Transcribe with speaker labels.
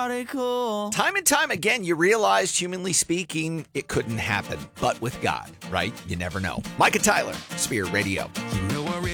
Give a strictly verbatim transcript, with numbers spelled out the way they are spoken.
Speaker 1: party cool.
Speaker 2: Time and time again, you realized, humanly speaking, it couldn't happen. But with God, right? You never know. Micah Tyler, Spirit Radio.
Speaker 3: You know